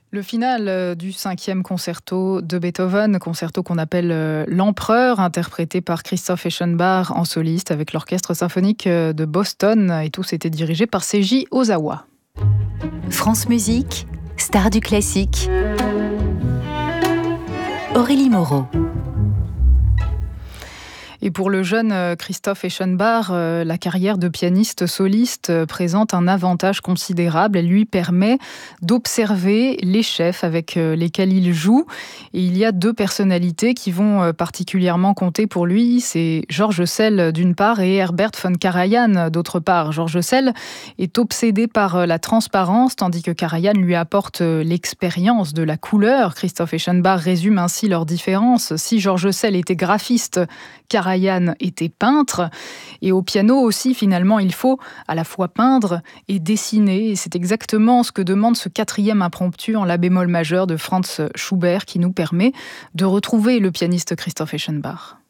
Le final du 5e concerto de Beethoven, concerto qu'on appelle l'Empereur, interprété par Christoph Eschenbach en soliste avec l'Orchestre symphonique de Boston, et tous étaient dirigés par Seiji Ozawa. France Musique, star du classique. Aurélie Moreau. Et pour le jeune Christoph Eschenbach, la carrière de pianiste soliste présente un avantage considérable. Elle lui permet d'observer les chefs avec lesquels il joue. Et il y a deux personnalités qui vont particulièrement compter pour lui. C'est George Szell d'une part et Herbert von Karajan d'autre part. George Szell est obsédé par la transparence, tandis que Karajan lui apporte l'expérience de la couleur. Christoph Eschenbach résume ainsi leurs différences. Si George Szell était graphiste, Karajan était peintre, et au piano aussi, finalement, il faut à la fois peindre et dessiner, et c'est exactement ce que demande ce 4e impromptu en la bémol majeur de Franz Schubert, qui nous permet de retrouver le pianiste Christoph Eschenbach.